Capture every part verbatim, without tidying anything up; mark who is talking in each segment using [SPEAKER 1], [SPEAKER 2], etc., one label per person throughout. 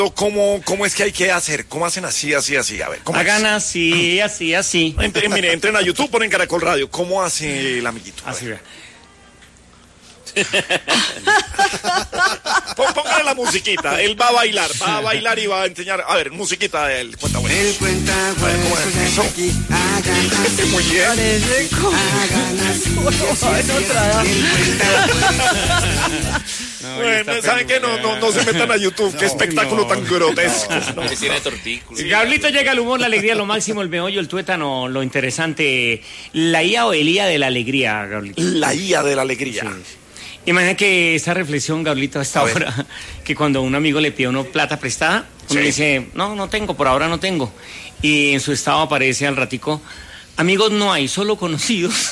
[SPEAKER 1] ¿Cómo, ¿Cómo es que hay que hacer? ¿Cómo hacen así, así, así? A ver, ¿cómo
[SPEAKER 2] hagan así, así, así?
[SPEAKER 1] Entren, mire, entren a YouTube, ponen Caracol Radio. ¿Cómo hace el amiguito?
[SPEAKER 2] Así, vea.
[SPEAKER 1] Póngale la musiquita, él va a bailar, va a bailar y va a enseñar. A ver, musiquita de él, cuenta bueno.
[SPEAKER 3] Él cuenta bueno, aquí hagan así.
[SPEAKER 1] Muy bien.
[SPEAKER 3] Hagan así.
[SPEAKER 1] No, bueno, ¿saben qué? No, no, no se metan a YouTube, qué espectáculo
[SPEAKER 2] no,
[SPEAKER 1] tan grotesco.
[SPEAKER 4] No, que tiene tortículos.
[SPEAKER 2] Gablito llega el humor, la alegría, lo máximo, el meollo, el tuétano, lo interesante. La I A o el I A de la alegría, Gablito.
[SPEAKER 1] La I A de la alegría.
[SPEAKER 2] Sí. Imagina que esta reflexión, Gablito, a esta a hora, ver. Que cuando un amigo le pide a uno plata prestada, uno sí. dice, no, no tengo, por ahora no tengo. Y en su estado aparece al ratico, amigos no hay, solo conocidos.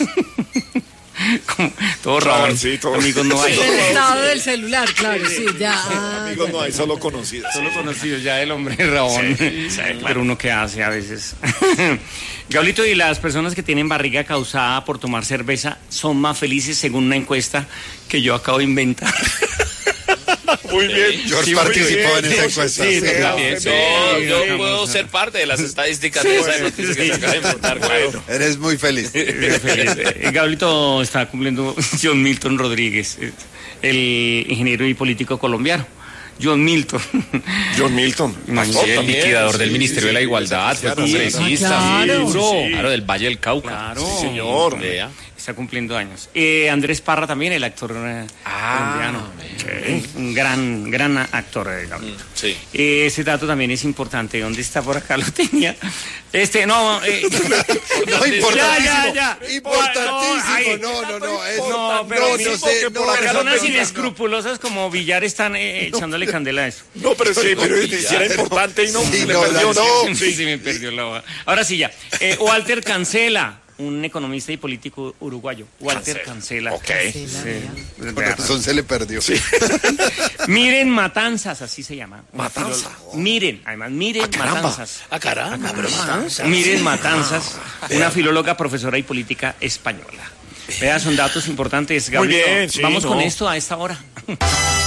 [SPEAKER 2] Como, todo raro, claro, sí, todo. Amigos no hay.
[SPEAKER 5] El estado del celular, claro, sí, ya.
[SPEAKER 1] Amigos no hay, solo conocidos.
[SPEAKER 2] Solo conocidos, ya el hombre rabón. Sí, sí, claro. Pero uno qué hace a veces. Gablito, y las personas que tienen barriga causada por tomar cerveza son más felices según una encuesta que yo acabo de inventar.
[SPEAKER 1] Muy bien.
[SPEAKER 6] George
[SPEAKER 1] sí,
[SPEAKER 6] participó en esa encuesta.
[SPEAKER 4] Sí, sí, sí, sí, yo, yo sí, puedo ser parte de las estadísticas sí, de esa noticia sí, que se acaba de inventar, claro.
[SPEAKER 6] Eres muy feliz.
[SPEAKER 2] Muy feliz. Gablito está cumpliendo John Milton Rodríguez, el ingeniero y político colombiano. John Milton.
[SPEAKER 1] John Milton.
[SPEAKER 4] Sí, el liquidador del Ministerio de la Igualdad, fue congresista.
[SPEAKER 5] Ah, claro.
[SPEAKER 4] Sí, claro, del Valle del Cauca.
[SPEAKER 2] Claro.
[SPEAKER 1] Sí, señor.
[SPEAKER 2] Vea. Está cumpliendo años. Eh, Andrés Parra también, el actor eh,
[SPEAKER 4] ah,
[SPEAKER 2] colombiano. Okay. Un gran, gran actor. Eh,
[SPEAKER 4] sí.
[SPEAKER 2] Eh, ese dato también es importante. ¿Dónde está? Por acá lo tenía. Este, no. Eh,
[SPEAKER 6] no, importantísimo.
[SPEAKER 2] Ya, ya, ya.
[SPEAKER 6] Importantísimo. No, no, no. Es,
[SPEAKER 2] no, pero
[SPEAKER 6] no, no sé.
[SPEAKER 2] Que por
[SPEAKER 6] no,
[SPEAKER 2] personas
[SPEAKER 6] no,
[SPEAKER 2] inescrupulosas como Villar están eh, echándole no, candela a eso.
[SPEAKER 1] No, pero sí, pero si era importante y no,
[SPEAKER 6] sí,
[SPEAKER 1] se le
[SPEAKER 6] no,
[SPEAKER 1] perdió.
[SPEAKER 6] No,
[SPEAKER 2] sí, sí, me perdió la hoja. Ahora sí, ya. Eh, Walter Cancela. Un economista y político uruguayo, Walter Cancela.
[SPEAKER 1] Ok.
[SPEAKER 2] Sí.
[SPEAKER 6] Por razón se le perdió.
[SPEAKER 1] Sí.
[SPEAKER 2] Miren Matanzas, así se llama.
[SPEAKER 1] Matanzas.
[SPEAKER 2] Miren, además, miren
[SPEAKER 1] ah,
[SPEAKER 2] Matanzas.
[SPEAKER 4] Ah, caramba, pero Matanzas.
[SPEAKER 2] Miren Matanzas, ah, una filóloga, profesora y política española. Vean, son datos importantes, Gabriel.
[SPEAKER 1] Muy bien, sí,
[SPEAKER 2] Vamos
[SPEAKER 1] no.
[SPEAKER 2] con esto a esta hora.